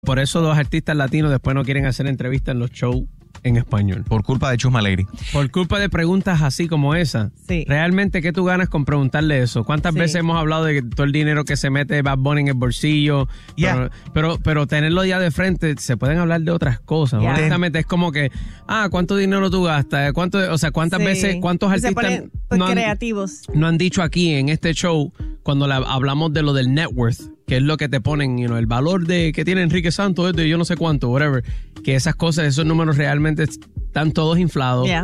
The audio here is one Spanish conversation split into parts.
Por eso los artistas latinos después no quieren hacer entrevistas en los shows en español. Por culpa de Chusma Lady. Por culpa de preguntas así como esa. Sí. Realmente, ¿qué tú ganas con preguntarle eso? ¿Cuántas veces hemos hablado de todo el dinero que se mete Bad Bunny en el bolsillo? Yeah. Pero tenerlo ya de frente, se pueden hablar de otras cosas. Yeah. Honestamente, es como que, ¿cuánto dinero tú gastas? ¿Cuántas veces, cuántos Se artistas ponen creativos? no han dicho aquí en este show cuando hablamos de lo del net worth, que es lo que te ponen, el valor de que tiene Enrique Santos es de yo no sé cuánto, whatever, que esas cosas, esos números realmente están todos inflados. Yeah.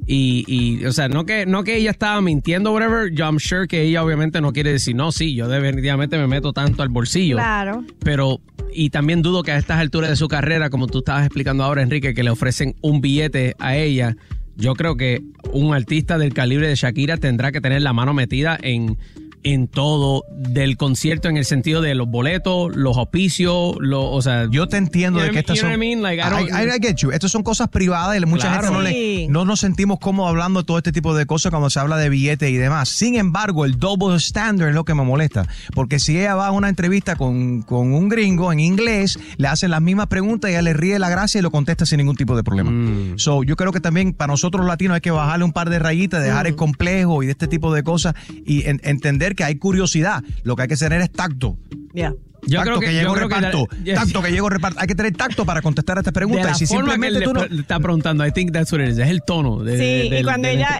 Y o sea, no que ella estaba mintiendo, whatever, I'm sure que ella obviamente no quiere decir, no, sí, yo definitivamente me meto tanto al bolsillo. Claro. Pero, y también dudo que a estas alturas de su carrera, como tú estabas explicando ahora, Enrique, que le ofrecen un billete a ella, yo creo que un artista del calibre de Shakira tendrá que tener la mano metida en todo del concierto, en el sentido de los boletos, los auspicios, o sea... Yo te entiendo de que estas son... I get you. Estas son cosas privadas y mucha gente no nos sentimos cómodos hablando de todo este tipo de cosas cuando se habla de billetes y demás. Sin embargo, el double standard es lo que me molesta. Porque si ella va a una entrevista con un gringo en inglés, le hacen las mismas preguntas y ella le ríe la gracia y lo contesta sin ningún tipo de problema. So, yo creo que también para nosotros los latinos hay que bajarle un par de rayitas, dejar el complejo y de este tipo de cosas y entender que hay curiosidad. Lo que hay que tener es tacto. Yeah. Yo creo que llegó reparto. Tacto que llegó reparto. Hay que tener tacto para contestar a estas preguntas. De la y si forma simplemente que tú no le está preguntando, I think that's what it is. Es el tono. Y cuando ella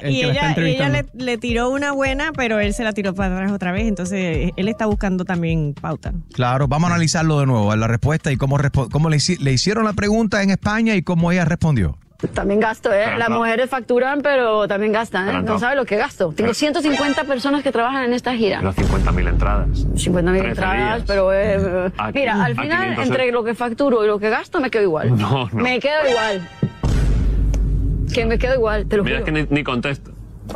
le tiró una buena, pero él se la tiró para atrás otra vez. Entonces, él está buscando también pauta. Claro, vamos a analizarlo de nuevo, la respuesta y cómo le hicieron la pregunta en España y cómo ella respondió. También gasto, Las mujeres facturan, pero también gastan, No sabes lo que gasto. Tengo 150 personas que trabajan en esta gira. Pero 50.000 entradas. 50.000 entradas, pero... mira, al final, entre lo que facturo y lo que gasto, me quedo igual. No. Me quedo igual. Que me quedo igual, te lo juro. Mira que ni contesto.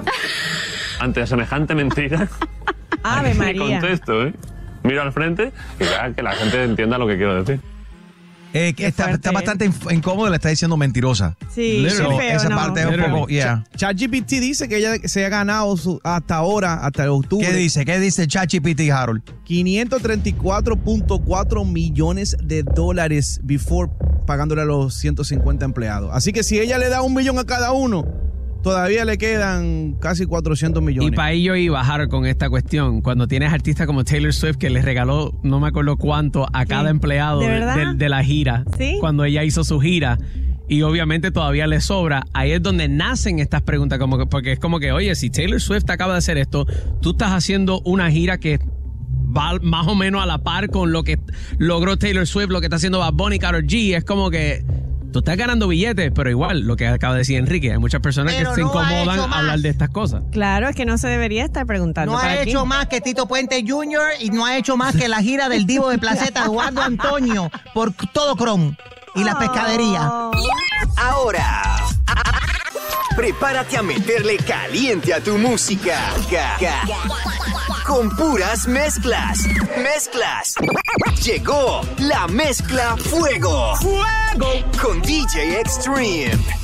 Ante semejante mentira. Ave María. Ni contesto, Miro al frente y vea que la gente entienda lo que quiero decir. Está bastante incómodo, le está diciendo mentirosa. Sí, feo, esa parte es un poco, ChatGPT dice que ella se ha ganado hasta ahora, hasta octubre. ¿Qué dice ChatGPT, Harold? $534.4 millones before pagándole a los 150 empleados. Así que si ella le da $1 millón a cada uno, todavía le quedan casi 400 millones. Y para ello iba a bajar con esta cuestión. Cuando tienes artistas como Taylor Swift que les regaló no me acuerdo cuánto a cada empleado de la gira. ¿Sí? Cuando ella hizo su gira. Y obviamente todavía le sobra. Ahí es donde nacen estas preguntas. Porque es como que, oye, si Taylor Swift acaba de hacer esto, tú estás haciendo una gira que va más o menos a la par con lo que logró Taylor Swift, lo que está haciendo Bad Bunny, Karol G. Es como que... Tú estás ganando billetes, pero igual, lo que acaba de decir Enrique, hay muchas personas que se incomodan a hablar de estas cosas. Claro, es que no se debería estar preguntando. No ha hecho más que Tito Puente Jr. y no ha hecho más que la gira del Divo de Placeta, Eduardo Antonio, por todo Chrome y la pescadería. Ahora, prepárate a meterle caliente a tu música. Con puras mezclas. Llegó la mezcla Fuego. Con DJ Extreme.